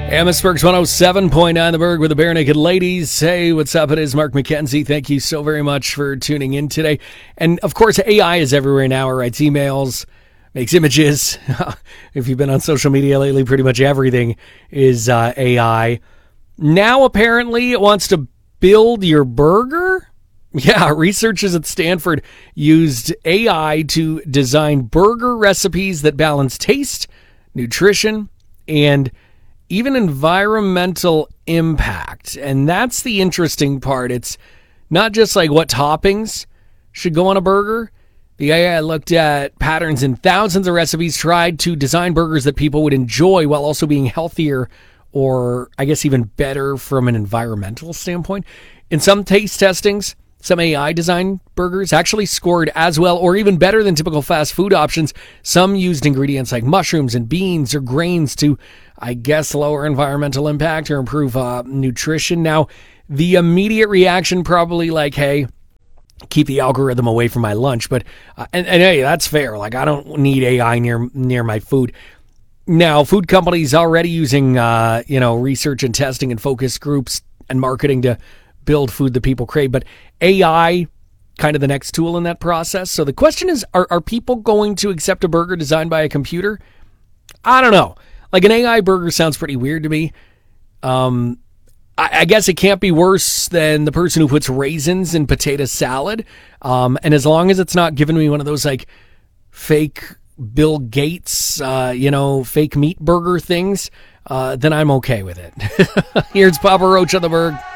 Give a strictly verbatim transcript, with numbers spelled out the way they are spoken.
Amherstburg's one oh seven point nine The Berg with the Bare Naked Ladies. Hey, what's up? It is Mark McKenzie. Thank you so very much for tuning in today. And, of course, A I is everywhere now. It writes emails, makes images. If you've been on social media lately, pretty much everything is uh, A I. Now, apparently, it wants to build your burger? Yeah, researchers at Stanford used A I to design burger recipes that balance taste, nutrition, and even environmental impact. And that's the interesting part. It's not just like what toppings should go on a burger. The A I looked at patterns in thousands of recipes, tried to design burgers that people would enjoy while also being healthier or I guess even better from an environmental standpoint. In some taste testings, some A I designed burgers actually scored as well or even better than typical fast food options. Some used ingredients like mushrooms and beans or grains to, I guess, lower environmental impact or improve uh, nutrition. Now, the immediate reaction probably like, hey, keep the algorithm away from my lunch. But, uh, and, and hey, that's fair. Like, I don't need A I near near my food. Now, food companies already using, uh, you know, research and testing and focus groups and marketing to build food that people crave, but A I kind of the next tool in that process. So the question is, are, are people going to accept a burger designed by a computer? I don't know. Like an A I burger sounds pretty weird to me. Um, I, I guess it can't be worse than the person who puts raisins in potato salad. Um, and as long as it's not giving me one of those like fake Bill Gates, uh, you know, fake meat burger things, uh, then I'm okay with it. Here's Papa Roach on the Berg.